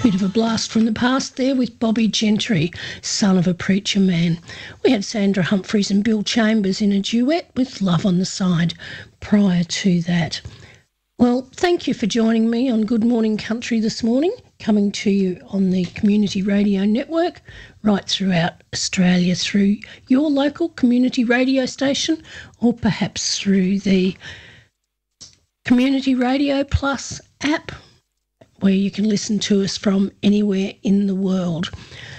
Bit of a blast from the past there with Bobby Gentry, Son of a Preacher Man. We had Sandra Humphreys and Bill Chambers in a duet with Love on the Side prior to that. Well, thank you for joining me on Good Morning Country this morning, coming to you on the Community Radio Network right throughout Australia through your local community radio station or perhaps through the Community Radio Plus app, where you can listen to us from anywhere in the world.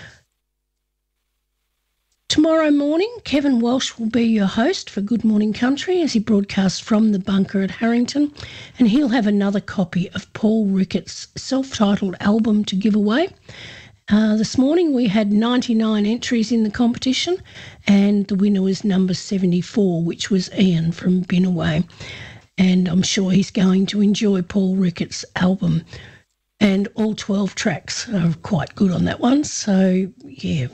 Tomorrow morning, Kevin Walsh will be your host for Good Morning Country as he broadcasts from the bunker at Harrington, and he'll have another copy of Paul Ricketts' self-titled album to give away. This morning we had 99 entries in the competition, and the winner was number 74, which was Ian from Binnaway. And I'm sure he's going to enjoy Paul Ricketts' album. And all 12 tracks are quite good on that one. So, yeah.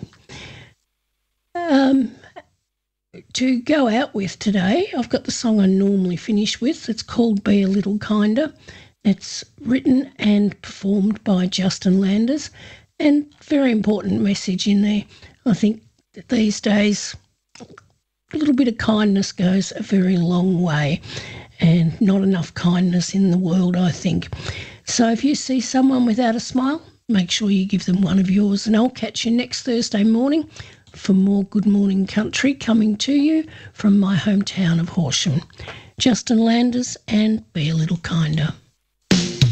To go out with today, I've got the song I normally finish with. It's called Be a Little Kinder. It's written and performed by Justin Landers. And very important message in there. I think that these days a little bit of kindness goes a very long way. And not enough kindness in the world, I think. So if you see someone without a smile, make sure you give them one of yours. And I'll catch you next Thursday morning for more Good Morning Country coming to you from my hometown of Horsham. Justin Landers and Be a Little Kinder.